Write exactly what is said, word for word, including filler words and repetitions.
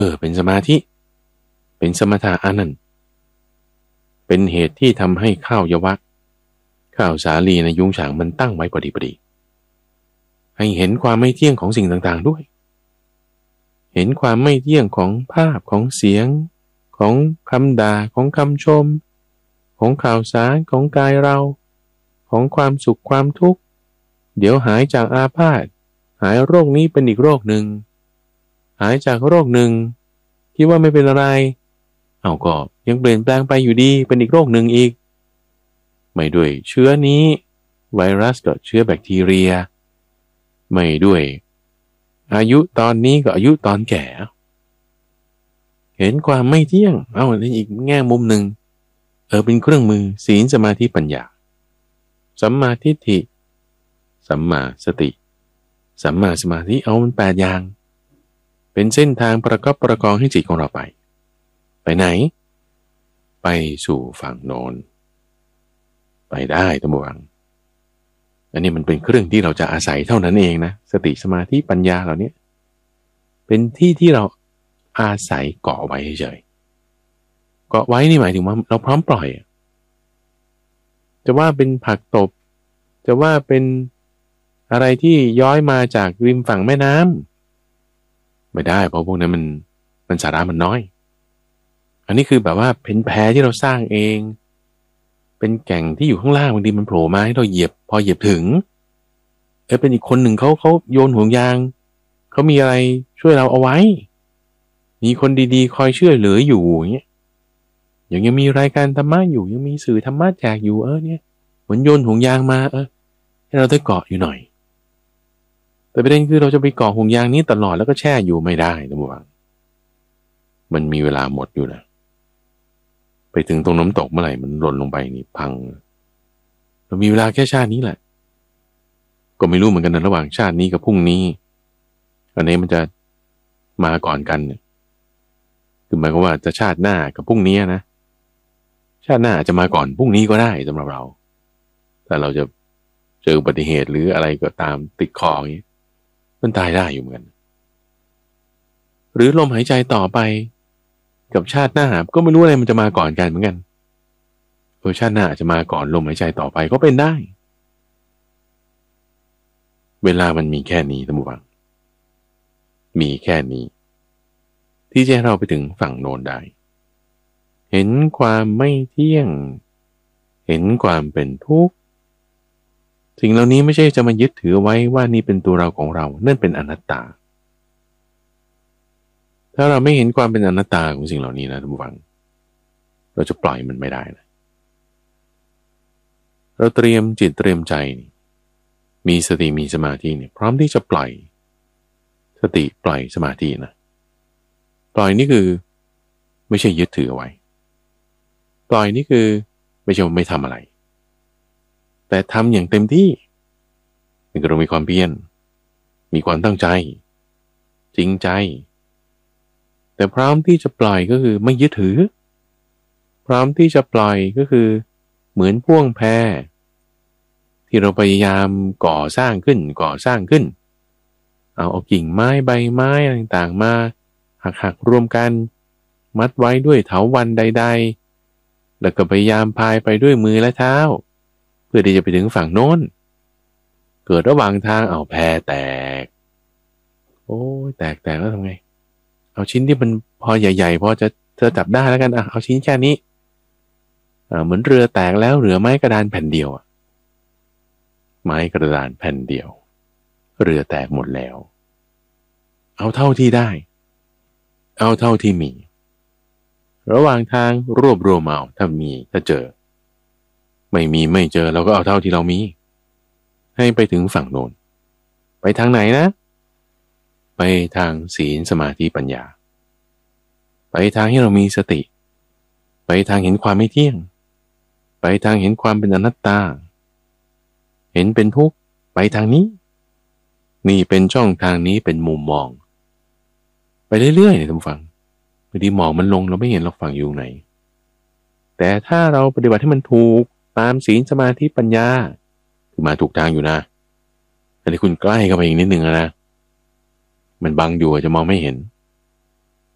เออเป็นสมาธิเป็นสมถะอันนั้นเป็นเหตุที่ทำให้ข้าวยวักข้าวสาลีในยุ้งฉางมันตั้งไว้พอดีพอดีให้เห็นความไม่เที่ยงของสิ่งต่างๆด้วยเห็นความไม่เที่ยงของภาพของเสียงของคำด่าของคำชมของข่าวสารของกายเราของความสุขความทุกข์เดี๋ยวหายจากอาพาธหายโรคนี้เป็นอีกโรคหนึ่งหายจากโรคหนึ่งคิดว่าไม่เป็นอะไรเอาก็ยังเปลี่ยนแปลงไปอยู่ดีเป็นอีกโรคหนึ่งอีกไม่ด้วยเชื้อนี้ไวรัสกับเชื้อแบคทีเรียไม่ด้วยอายุตอนนี้กับอายุตอนแก่เห็นความไม่เที่ยงเอาในอีกแง่มุมหนึ่งเออเป็นเครื่องมือศีลสมาธิปัญญาสัมมาทิฏฐิสัมมาสติสัมมาสมาธิเอามันแปดอย่างเป็นเส้นทางประกอบประกองให้จิตของเราไปไปไหนไปสู่ฝั่งโน้นไปได้ทั้งหมดอันนี้มันเป็นเครื่องที่เราจะอาศัยเท่านั้นเองนะสติสมาธิปัญญาเหล่านี้เป็นที่ที่เราอาศัยเกาะไว้เฉยเกาะไว้นี่หมายถึงว่าเราพร้อมปล่อยจะว่าเป็นผักตบจะว่าเป็นอะไรที่ย้อยมาจากริมฝั่งแม่น้ำไม่ได้เพราะพวกนั้นมันมันสาระมันน้อยอันนี้คือแบบว่าเป็นแพที่เราสร้างเองเป็นแก่งที่อยู่ข้างล่างบางทีมันโผล่มาให้เราเหยียบพอเหยียบถึงเออเป็นอีกคนหนึ่งเขาเขาโยนห่วงยางเขามีอะไรช่วยเราเอาไว้มีคนดีๆคอยช่วยเหลืออยู่อย่างเงี้ยยังยังมีรายการธรรมะอยู่ยังมีสื่อธรรมะแจกอยู่เออเนี่ยเหมือนโยนห่วงยางมาเออให้เราได้เกาะอยู่หน่อยแต่ประเด็นคือเราจะไปเกาะห่วงยางนี้ตลอดแล้วก็แช่อยู่ไม่ได้นะบุ๋งมันมีเวลาหมดอยู่นะไปถึงตรงน้ำตกเมื่อไหร่มันหล่นลงไปนี่พังเรามีเวลาแค่ชาตินี้แหละก็ไม่รู้เหมือนกันนะระหว่างชาตินี้กับพรุ่งนี้อันนี้มันจะมาก่อนกันคือหมายความว่าจะชาติหน้ากับพรุ่งนี้นะชาติหน้าอาจจะมาก่อนพรุ่งนี้ก็ได้สำหรับเราแต่เราจะเจออุบัติเหตุหรืออะไรก็ตามติดคออย่างนี้มันตายได้อยู่เหมือนกันหรือลมหายใจต่อไปกับชาติหน้าก็ไม่รู้อะไรมันจะมาก่อนกันเหมือนกันเออชาติหน้าอาจจะมาก่อนลมหายใจต่อไปก็เป็นได้เวลามันมีแค่นี้ท่านผู้ฟังมีแค่นี้ที่จะให้เราไปถึงฝั่งโน้นได้เห็นความไม่เที่ยงเห็นความเป็นทุกข์สิ่งเหล่านี้ไม่ใช่จะมายึดถือไว้ว่านี่เป็นตัวเราของเรานั่นเป็นอนัตตาถ้าเราไม่เห็นความเป็นอนัตตาของสิ่งเหล่านี้นะท่านผู้ฟังเราจะปล่อยมันไม่ได้นะเราเตรียมจิตเตรียมใจมีสติมีสมาธิเนี่ยพร้อมที่จะปล่อยสติปล่อยสมาธินะปล่อยนี่คือไม่ใช่ยึดถือเอาไว้ปล่อยนี่คือไม่ใช่ว่าไม่ทำอะไรแต่ทำอย่างเต็มที่มันก็ต้องมีความเพียรมีความตั้งใจจริงใจแต่พร้อมที่จะปล่อยก็คือไม่ยึดถือพร้อมที่จะปล่อยก็คือเหมือนพ่วงแพที่เราพยายามก่อสร้างขึ้นก่อสร้างขึ้นเอาเอากิ่งไม้ใบไม้ต่างๆมาหักๆรวมกันมัดไว้ด้วยเถาวัลย์ใดๆแล้วก็พยายามพายไปด้วยมือและเท้าเพื่อที่จะไปถึงฝั่งโน้นเกิดระหว่างทางเอาแพแตกโอ้ยแตกแตกแล้วทำไงเอาชิ้นที่มันพอใหญ่ๆพอจะเธอจับได้แล้วกันอ่ะเอาชิ้นแค่นี้อ่าเหมือนเรือแตกแล้วเหลือไม้กระดานแผ่นเดียวไม้กระดานแผ่นเดียวเรือแตกหมดแล้วเอาเท่าที่ได้เอาเท่าที่มีระหว่างทางรวบรวมเอาถ้ามีถ้าเจอไม่มีไม่เจอเราก็เอาเท่าที่เรามีให้ไปถึงฝั่งโน้นไปทางไหนนะไปทางศีลสมาธิปัญญาไปทางที่เรามีสติไปทางเห็นความไม่เที่ยงไปทางเห็นความเป็นอนัตตาเห็นเป็นทุกข์ไปทางนี้นี่เป็นช่องทางนี้เป็นมุมมองไปเรื่อยๆเนี่ยท่านผู้ฟังบางทีหมอกมันลงเราไม่เห็นเราฝั่งอยู่ไหนแต่ถ้าเราปฏิบัติให้มันถูกตามศีลสมาธิปัญญาคือมาถูกทางอยู่นะแต่ที่คุณใกล้เข้าไปอีกนิดนึงนะมันบังอยู่จะมองไม่เห็น